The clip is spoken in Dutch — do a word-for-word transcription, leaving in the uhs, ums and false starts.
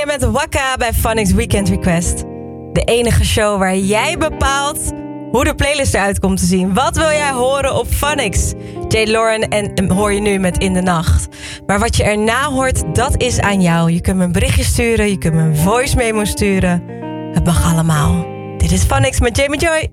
je met Waka bij Phonics Weekend Request. De enige show waar jij bepaalt hoe de playlist eruit komt te zien. Wat wil jij horen op Phonics? Jade Lauren en hoor je nu met In de Nacht. Maar wat je erna hoort, dat is aan jou. Je kunt me een berichtje sturen, je kunt me een voice memo sturen. Het mag allemaal. Dit is Phonics met Jamie Joy.